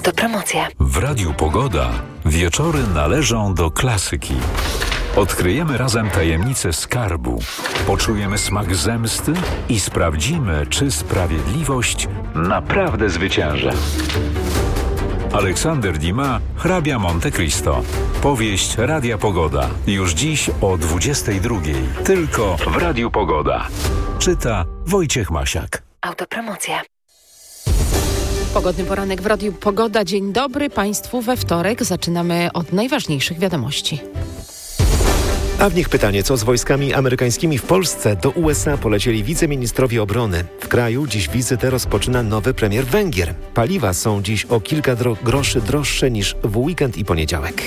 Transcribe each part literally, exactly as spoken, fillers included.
Autopromocja. W Radiu Pogoda wieczory należą do klasyki. Odkryjemy razem tajemnicę skarbu, poczujemy smak zemsty i sprawdzimy, czy sprawiedliwość naprawdę zwycięży. Aleksander Dumas, Hrabia Monte Cristo. Powieść Radia Pogoda. Już dziś o dwudziestej drugiej. Tylko w Radiu Pogoda. Czyta Wojciech Masiak. Autopromocja. Pogodny poranek w Radiu Pogoda. Dzień dobry Państwu we wtorek. Zaczynamy od najważniejszych wiadomości. A w nich pytanie, co z wojskami amerykańskimi w Polsce? Do U S A polecieli wiceministrowie obrony. W kraju dziś wizytę rozpoczyna nowy premier Węgier. Paliwa są dziś o kilka dro- groszy droższe niż w weekend i poniedziałek.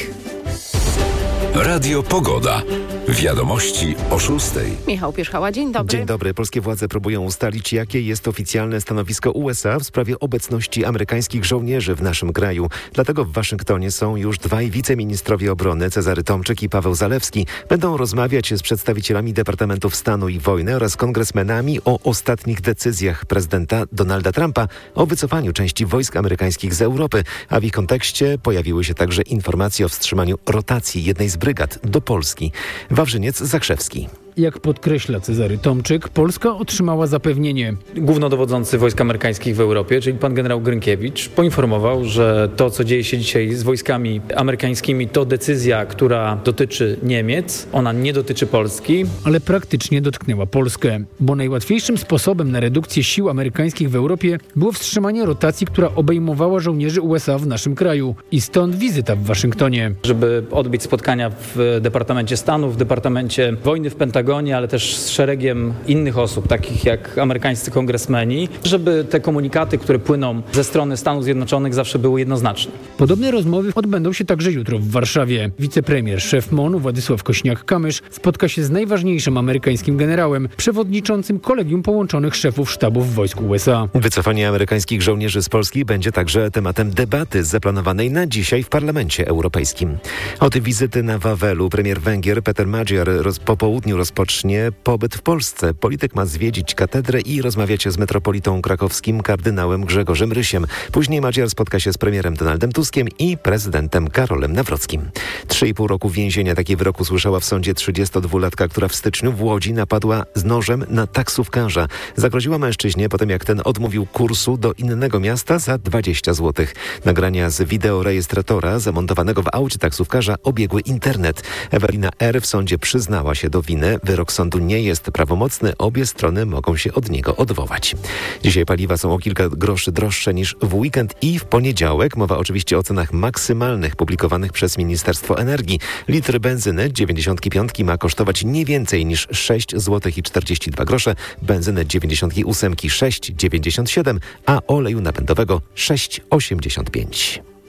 Radio Pogoda. Wiadomości o szóstej. Michał Pierzchała, dzień dobry. Dzień dobry. Polskie władze próbują ustalić, jakie jest oficjalne stanowisko U S A w sprawie obecności amerykańskich żołnierzy w naszym kraju. Dlatego w Waszyngtonie są już dwaj wiceministrowie obrony, Cezary Tomczyk i Paweł Zalewski. Będą rozmawiać z przedstawicielami Departamentów Stanu i Wojny oraz kongresmenami o ostatnich decyzjach prezydenta Donalda Trumpa o wycofaniu części wojsk amerykańskich z Europy. A w ich kontekście pojawiły się także informacje o wstrzymaniu rotacji jednej z brygad do Polski. Wawrzyniec Zakrzewski. Jak podkreśla Cezary Tomczyk, Polska otrzymała zapewnienie. Głównodowodzący wojsk amerykańskich w Europie, czyli pan generał Grynkiewicz, poinformował, że to, co dzieje się dzisiaj z wojskami amerykańskimi, to decyzja, która dotyczy Niemiec. Ona nie dotyczy Polski. Ale praktycznie dotknęła Polskę, bo najłatwiejszym sposobem na redukcję sił amerykańskich w Europie było wstrzymanie rotacji, która obejmowała żołnierzy U S A w naszym kraju. I stąd wizyta w Waszyngtonie. Żeby odbyć spotkania w Departamencie Stanu, w Departamencie Wojny w Pentagonie, ale też z szeregiem innych osób, takich jak amerykańscy kongresmeni, żeby te komunikaty, które płyną ze strony Stanów Zjednoczonych, zawsze były jednoznaczne. Podobne rozmowy odbędą się także jutro w Warszawie. Wicepremier, szef M O N-u Władysław Kośniak-Kamysz spotka się z najważniejszym amerykańskim generałem, przewodniczącym Kolegium Połączonych Szefów Sztabów Wojsk U S A. Wycofanie amerykańskich żołnierzy z Polski będzie także tematem debaty zaplanowanej na dzisiaj w Parlamencie Europejskim. Od wizyty na Wawelu premier Węgier Peter Magyar roz, po południu rozpocznie pobyt w Polsce. Polityk ma zwiedzić katedrę i rozmawiać z metropolitą krakowskim kardynałem Grzegorzem Rysiem. Później Magyar spotka się z premierem Donaldem Tuskiem i prezydentem Karolem Nawrockim. Trzy i pół roku więzienia taki wyrok usłyszała w sądzie trzydziestodwulatka, która w styczniu w Łodzi napadła z nożem na taksówkarza. Zagroziła mężczyźnie po tym, jak ten odmówił kursu do innego miasta za dwadzieścia złotych. Nagrania z wideorejestratora zamontowanego w aucie taksówkarza obiegły internet. Ewelina R. w sądzie przyznała się do winy. Wyrok sądu nie jest prawomocny. Obie strony mogą się od niego odwołać. Dzisiaj paliwa są o kilka groszy droższe niż w weekend i w poniedziałek. Mowa oczywiście o cenach maksymalnych publikowanych przez Ministerstwo Energii. Litr benzyny dziewięćdziesiąt pięć ma kosztować nie więcej niż sześć złotych i czterdzieści dwa grosze, benzyny dziewięćdziesiąt osiem sześć dziewięćdziesiąt siedem, a oleju napędowego sześć osiemdziesiąt pięć.